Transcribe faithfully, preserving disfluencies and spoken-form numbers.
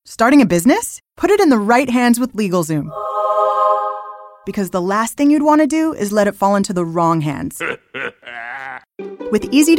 Starting a business? Put it in the right hands with LegalZoom. Because the last thing you'd want to do is let it fall into the wrong hands. With easy